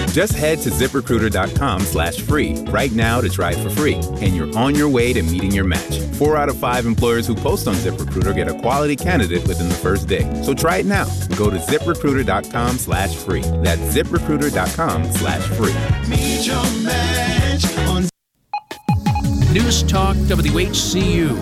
Just head to ZipRecruiter.com/free right now to try it for free, and you're on your way to meeting your match. 4 out of 5 employers who post on ZipRecruiter get a quality candidate within the first day. So try it now. Go to ZipRecruiter.com/free. That's ZipRecruiter.com/free. Meet your match on News Talk WHCU.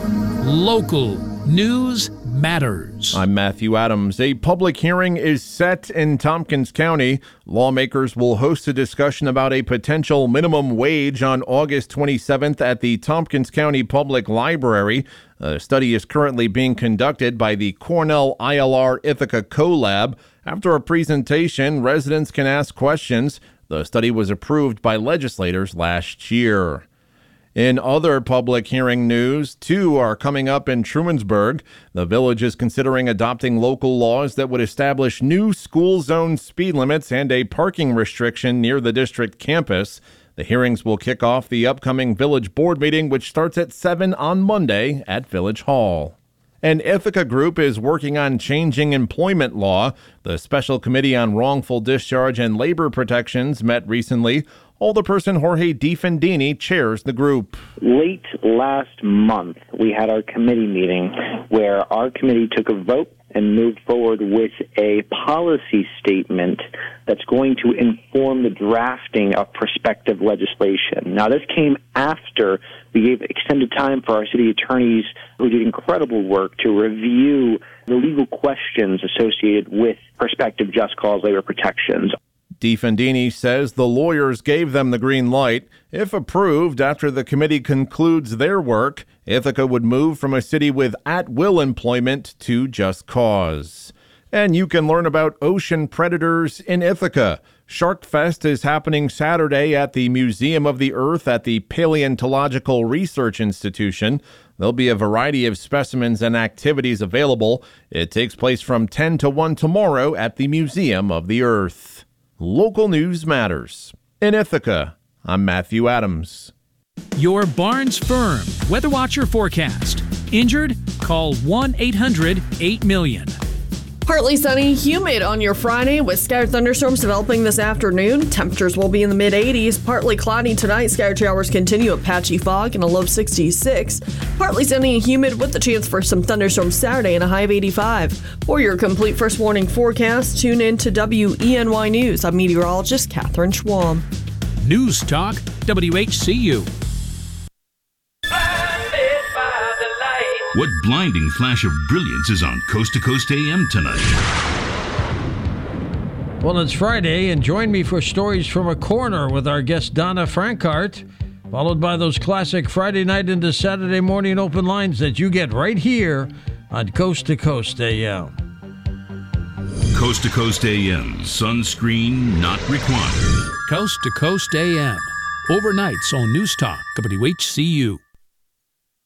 Local news matters. I'm Matthew Adams. A public hearing is set in Tompkins County. Lawmakers will host a discussion about a potential minimum wage on August 27th at the Tompkins County Public Library. A study is currently being conducted by the Cornell ILR Ithaca CoLab. After a presentation, residents can ask questions. The study was approved by legislators last year. In other public hearing news, 2 are coming up in Trumansburg. The village is considering adopting local laws that would establish new school zone speed limits and a parking restriction near the district campus. The hearings will kick off the upcoming village board meeting, which starts at 7 on Monday at Village Hall. An Ithaca group is working on changing employment law. The Special Committee on Wrongful Discharge and Labor Protections met recently. Alderperson Jorge DeFendini chairs the group. Late last month, we had our committee meeting where our committee took a vote and moved forward with a policy statement that's going to inform the drafting of prospective legislation. Now, this came after we gave extended time for our city attorneys, who did incredible work, to review the legal questions associated with prospective just cause labor protections. DeFendini says the lawyers gave them the green light. If approved, after the committee concludes their work, Ithaca would move from a city with at-will employment to just cause. And you can learn about ocean predators in Ithaca. Shark Fest is happening Saturday at the Museum of the Earth at the Paleontological Research Institution. There'll be a variety of specimens and activities available. It takes place from 10 to 1 tomorrow at the Museum of the Earth. Local news matters. In Ithaca, I'm Matthew Adams. Your Barnes Firm Weather Watcher forecast. Injured? Call 1-800-8-million. Partly sunny, humid on your Friday with scattered thunderstorms developing this afternoon. Temperatures will be in the mid-80s. Partly cloudy tonight. Scattered showers continue with patchy fog and a low of 66. Partly sunny and humid with the chance for some thunderstorms Saturday and a high of 85. For your complete first warning forecast, tune in to WENY News. I'm meteorologist Catherine Schwam. News Talk WHCU. What blinding flash of brilliance is on Coast to Coast AM tonight? Well, it's Friday, and join me for Stories from a Corner with our guest Donna Frankart, followed by those classic Friday night into Saturday morning open lines that you get right here on Coast to Coast AM. Coast to Coast AM, sunscreen not required. Coast to Coast AM. Overnights on News Talk WHCU.